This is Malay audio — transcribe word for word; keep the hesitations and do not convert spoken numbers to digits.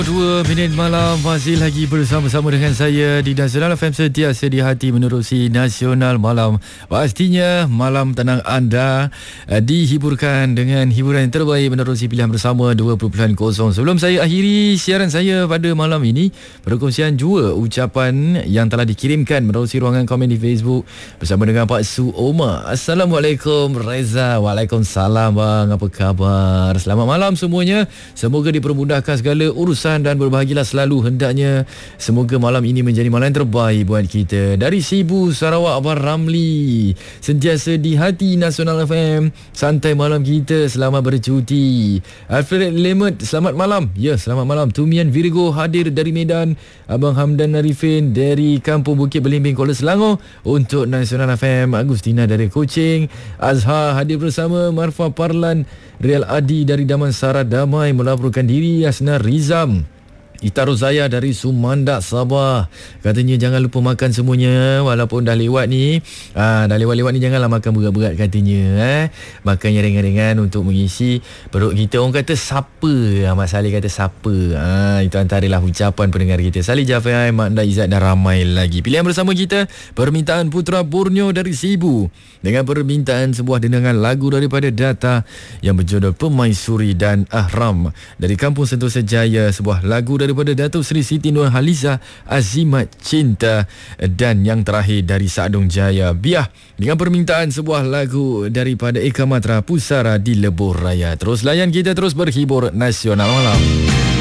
Dua minit malam masih lagi bersama-sama dengan saya di Nasional F M, sentiasa di hati menerusi Nasional Malam. Pastinya malam tenang anda uh, dihiburkan dengan hiburan yang terbaik menerusi pilihan bersama dua titik kosong. Sebelum saya akhiri siaran saya pada malam ini, perkongsian jua ucapan yang telah dikirimkan menerusi ruangan komen di Facebook bersama dengan Pak Su Omar. Assalamualaikum Reza. Waalaikumsalam bang, apa khabar? Selamat malam semuanya. Semoga dipermudahkan segala urusan dan berbahagialah selalu hendaknya. Semoga malam ini menjadi malam yang terbaik buat kita. Dari Sibu, Sarawak, Abang Ramli, sentiasa di hati Nasional F M. Santai malam kita, selamat bercuti. Alfred Lemut, selamat malam. Ya, selamat malam. Tumian Virgo hadir dari Medan. Abang Hamdan Arifin dari Kampung Bukit Belimbing, Kuala Selangor untuk Nasional F M. Agustina dari Kuching. Azhar hadir bersama. Marfa Parlan, Real Adi dari Damansara Damai melaporkan diri. Asna Rizam, Ita Rozaya dari Sumandak, Sabah, katanya jangan lupa makan semuanya walaupun dah lewat ni. Ah, dah lewat-lewat ni janganlah makan berat-berat katanya. Eh? Makan yang ringan-ringan untuk mengisi perut kita. Orang kata siapa? Ahmad Saleh kata siapa? Ah, itu antaralah ucapan pendengar kita. Salih Jafai, Mak Nda Izzat dan ramai lagi. Pilihan bersama kita, permintaan Putra Borneo dari Sibu dengan permintaan sebuah dendangan lagu daripada Data yang berjudul Pemaisuri dan Ahram. Dari Kampung Sentosa Jaya, sebuah lagu dari daripada Datuk Seri Siti Nurhaliza, Azimat Cinta. Dan yang terakhir dari Sadong Jaya, Biah, dengan permintaan sebuah lagu daripada Eka Matra, Pusara di Lebuh Raya. Terus layan kita, terus berhibur Nasional Malam.